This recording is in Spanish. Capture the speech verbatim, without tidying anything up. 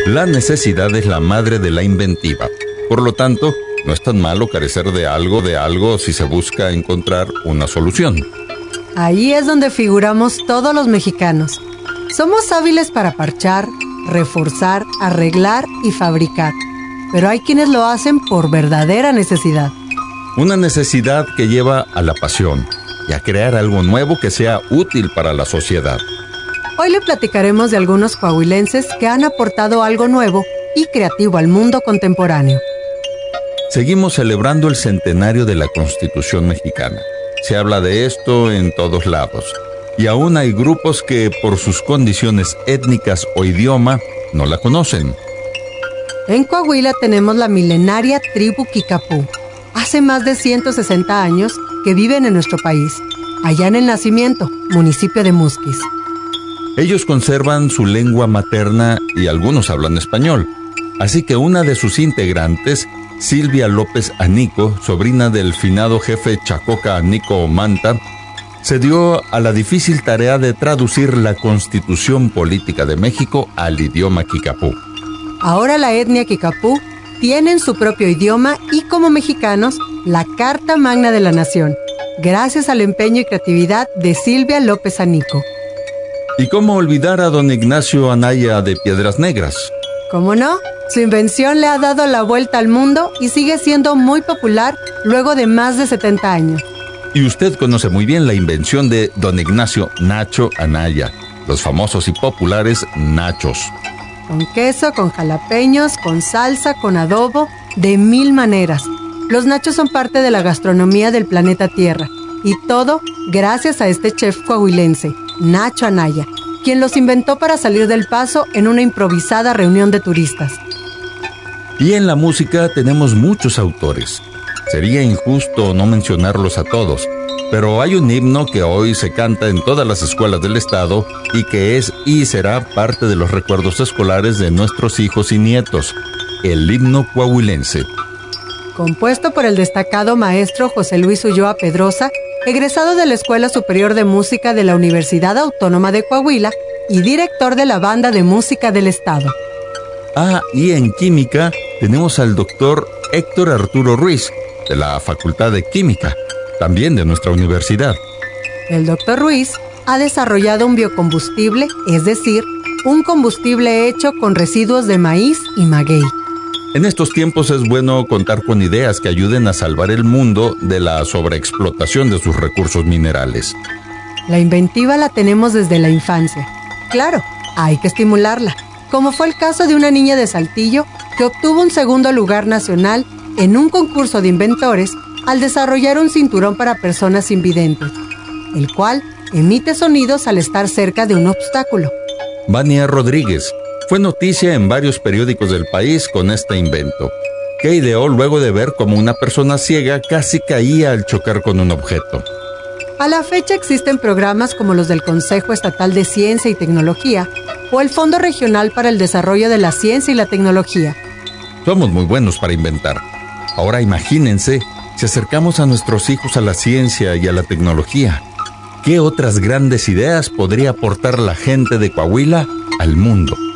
La necesidad es la madre de la inventiva. Por lo tanto, no es tan malo carecer de algo de algo si se busca encontrar una solución. Ahí es donde figuramos todos los mexicanos. Somos hábiles para parchar, reforzar, arreglar y fabricar. Pero hay quienes lo hacen por verdadera necesidad. Una necesidad que lleva a la pasión y a crear algo nuevo que sea útil para la sociedad. Hoy le platicaremos de algunos coahuilenses que han aportado algo nuevo y creativo al mundo contemporáneo. Seguimos celebrando el centenario de la Constitución mexicana. Se habla de esto en todos lados. Y aún hay grupos que, por sus condiciones étnicas o idioma, no la conocen. En Coahuila tenemos la milenaria tribu Kicapú. Hace más de ciento sesenta años que viven en nuestro país, allá en El Nacimiento, municipio de Musquis. Ellos conservan su lengua materna y algunos hablan español. Así que una de sus integrantes, Silvia López Anico, sobrina del finado jefe Chacoca Anico Manta, se dio a la difícil tarea de traducir la Constitución Política de México al idioma Kicapú. Ahora la etnia Kicapú tienen su propio idioma y, como mexicanos, la Carta Magna de la Nación, gracias al empeño y creatividad de Silvia López Anico. ¿Y cómo olvidar a don Ignacio Anaya de Piedras Negras? ¿Cómo no? Su invención le ha dado la vuelta al mundo y sigue siendo muy popular luego de más de setenta años. Y usted conoce muy bien la invención de don Ignacio Nacho Anaya, los famosos y populares nachos. Con queso, con jalapeños, con salsa, con adobo, de mil maneras. Los nachos son parte de la gastronomía del planeta Tierra. Y todo gracias a este chef coahuilense, Nacho Anaya, quien los inventó para salir del paso en una improvisada reunión de turistas. Y en la música tenemos muchos autores. Sería injusto no mencionarlos a todos, pero hay un himno que hoy se canta en todas las escuelas del estado y que es y será parte de los recuerdos escolares de nuestros hijos y nietos, el himno coahuilense. Compuesto por el destacado maestro José Luis Ulloa Pedrosa, egresado de la Escuela Superior de Música de la Universidad Autónoma de Coahuila y director de la Banda de Música del Estado. Ah, y en química tenemos al doctor Héctor Arturo Ruiz, de la Facultad de Química, también de nuestra universidad. El doctor Ruiz ha desarrollado un biocombustible, es decir, un combustible hecho con residuos de maíz y maguey. En estos tiempos es bueno contar con ideas que ayuden a salvar el mundo de la sobreexplotación de sus recursos minerales. La inventiva la tenemos desde la infancia. Claro, hay que estimularla, como fue el caso de una niña de Saltillo que obtuvo un segundo lugar nacional en un concurso de inventores al desarrollar un cinturón para personas invidentes, el cual emite sonidos al estar cerca de un obstáculo. Vania Rodríguez fue noticia en varios periódicos del país con este invento, que ideó luego de ver cómo una persona ciega casi caía al chocar con un objeto. A la fecha existen programas como los del Consejo Estatal de Ciencia y Tecnología o el Fondo Regional para el Desarrollo de la Ciencia y la Tecnología. Somos muy buenos para inventar. Ahora imagínense si acercamos a nuestros hijos a la ciencia y a la tecnología. ¿Qué otras grandes ideas podría aportar la gente de Coahuila al mundo?